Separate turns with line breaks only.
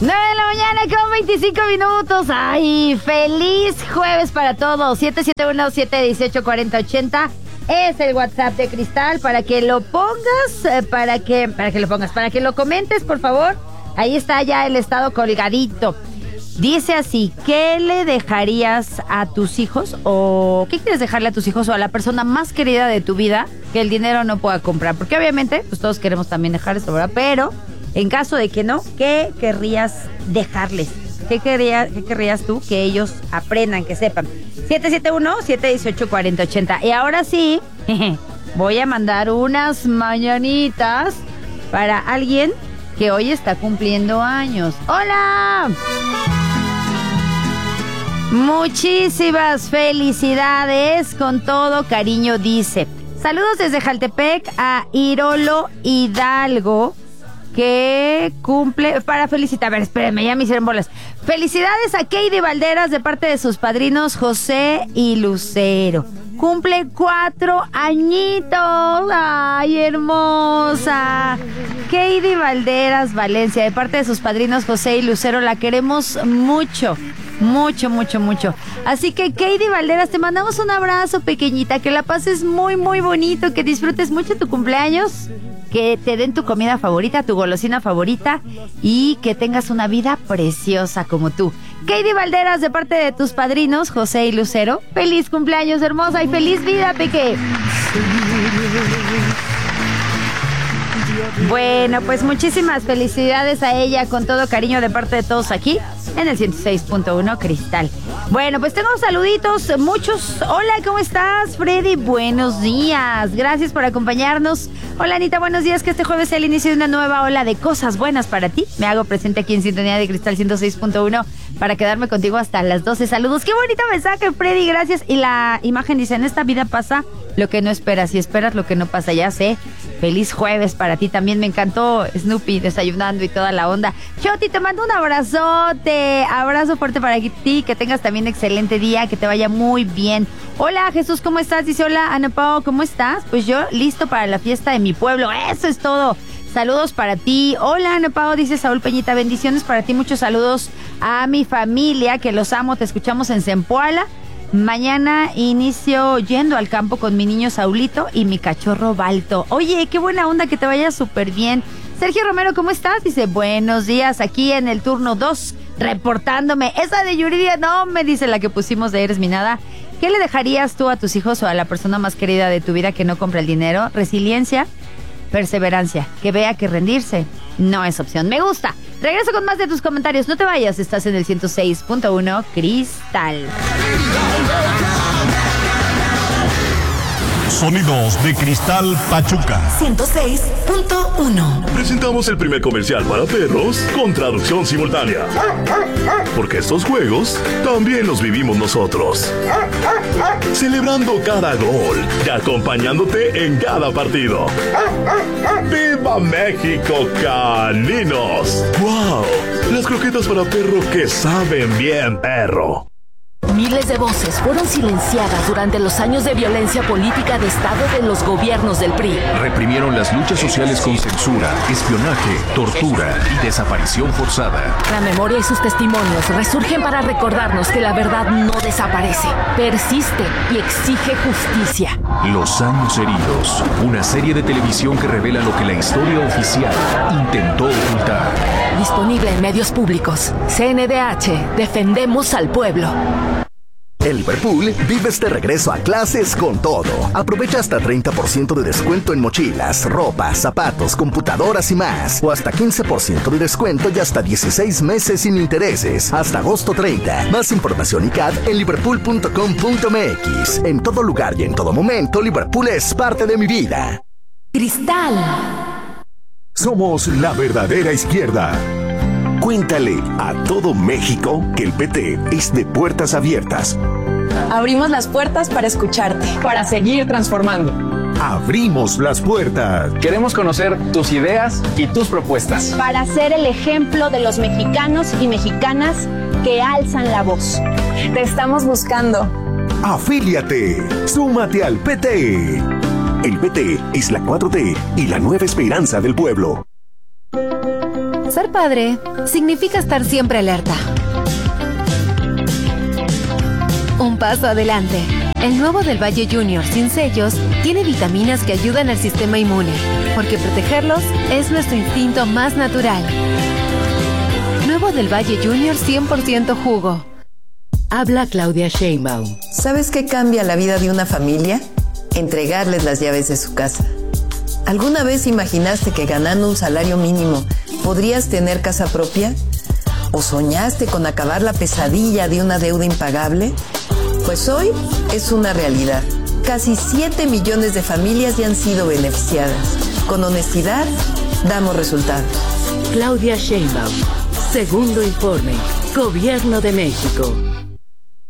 9 de la mañana con 25 minutos. Ay, feliz jueves para todos. 771-718-4080 es el WhatsApp de Cristal para que lo pongas, para que lo comentes, por favor. Ahí está ya el estado colgadito. Dice así: ¿qué le dejarías a tus hijos o qué quieres dejarle a tus hijos o a la persona más querida de tu vida que el dinero no pueda comprar? Porque obviamente, pues todos queremos también dejar esto, ¿verdad? Pero en caso de que no, ¿qué querrías dejarles? ¿Qué querrías tú que ellos aprendan, que sepan? 771-718-4080. Y ahora sí, voy a mandar unas mañanitas para alguien que hoy está cumpliendo años. ¡Hola! Muchísimas felicidades, con todo cariño, dice. Saludos desde Jaltepec a Irolo Hidalgo, que cumple, para felicitar. A ver, espérenme, ya me hicieron bolas. Felicidades a Keidi Valderas de parte de sus padrinos José y Lucero. Cumple 4 añitos. ¡Ay, hermosa! Keidi Valderas Valencia, de parte de sus padrinos José y Lucero, la queremos mucho. Mucho, mucho, mucho. Así que, Keidi Valderas, te mandamos un abrazo, pequeñita. Que la pases muy, muy bonito. Que disfrutes mucho tu cumpleaños. Que te den tu comida favorita, tu golosina favorita. Y que tengas una vida preciosa como tú. Keidi Valderas, de parte de tus padrinos José y Lucero. Feliz cumpleaños, hermosa, y feliz vida, peque. Bueno, pues muchísimas felicidades a ella, con todo cariño de parte de todos aquí en el 106.1 Cristal. Bueno, pues tengo saluditos, muchos. Hola, ¿cómo estás, Freddy? Buenos días, gracias por acompañarnos. Hola, Anita, buenos días, que este jueves sea el inicio de una nueva ola de cosas buenas para ti. Me hago presente aquí en Sintonía de Cristal 106.1 para quedarme contigo hasta las 12. Saludos, qué bonito mensaje, Freddy, gracias. Y la imagen dice: en esta vida pasa lo que no esperas y esperas lo que no pasa, ya sé. Feliz jueves para ti también, me encantó Snoopy desayunando y toda la onda. Choti, te mando un abrazote, abrazo fuerte para ti, que tengas también excelente día, que te vaya muy bien. Hola, Jesús, ¿cómo estás? Dice: hola, Ana Pao, ¿cómo estás? Pues yo listo para la fiesta de mi pueblo, eso es todo. Saludos para ti. Hola, Ana Pao, dice Saúl Peñita, bendiciones para ti, muchos saludos a mi familia, que los amo, te escuchamos en Zempoala. Mañana inicio yendo al campo con mi niño Saulito y mi cachorro Balto. Oye, qué buena onda, que te vaya súper bien. Sergio Romero, ¿cómo estás? Dice: buenos días, aquí en el turno 2, reportándome. Esa de Yuridia, no, me dice la que pusimos de Eres mi nada. ¿Qué le dejarías tú a tus hijos o a la persona más querida de tu vida que no compra el dinero? Resiliencia, perseverancia, que vea que rendirse no es opción. Me gusta. Regreso con más de tus comentarios. No te vayas, estás en el 106.1 Cristal.
Sonidos de Cristal Pachuca
106.1.
Presentamos el primer comercial para perros con traducción simultánea. Porque estos juegos también los vivimos nosotros. Celebrando cada gol y acompañándote en cada partido. ¡Viva México, caninos! ¡Wow! Las croquetas para perro que saben bien, perro.
Miles de voces fueron silenciadas durante los años de violencia política de Estado de los gobiernos del PRI.
Reprimieron las luchas sociales con censura, espionaje, tortura y desaparición forzada.
La memoria y sus testimonios resurgen para recordarnos que la verdad no desaparece, persiste y exige justicia.
Los años heridos, una serie de televisión que revela lo que la historia oficial intentó ocultar.
Disponible en medios públicos. CNDH, defendemos al pueblo.
En Liverpool, vives de regreso a clases con todo. Aprovecha hasta 30% de descuento en mochilas, ropa, zapatos, computadoras y más. O hasta 15% de descuento y hasta 16 meses sin intereses. Hasta agosto 30. Más información y CAD en liverpool.com.mx. En todo lugar y en todo momento, Liverpool es parte de mi vida.
Cristal.
Somos la verdadera izquierda.
Cuéntale a todo México que el PT es de puertas abiertas.
Abrimos las puertas para escucharte, para seguir transformando.
Abrimos las puertas.
Queremos conocer tus ideas y tus propuestas.
Para ser el ejemplo de los mexicanos y mexicanas que alzan la voz.
Te estamos buscando.
Afíliate. Súmate al PT.
El PT es la 4T y la nueva esperanza del pueblo.
Ser padre significa estar siempre alerta. Un paso adelante. El nuevo del Valle Junior sin sellos tiene vitaminas que ayudan al sistema inmune, porque protegerlos es nuestro instinto más natural. Nuevo del Valle Junior 100% jugo.
Habla Claudia Sheinbaum.
¿Sabes qué cambia la vida de una familia? Entregarles las llaves de su casa. ¿Alguna vez imaginaste que ganando un salario mínimo podrías tener casa propia? ¿O soñaste con acabar la pesadilla de una deuda impagable? Pues hoy es una realidad. Casi 7 millones de familias ya han sido beneficiadas. Con honestidad, damos resultados.
Claudia Sheinbaum. Segundo informe. Gobierno de México.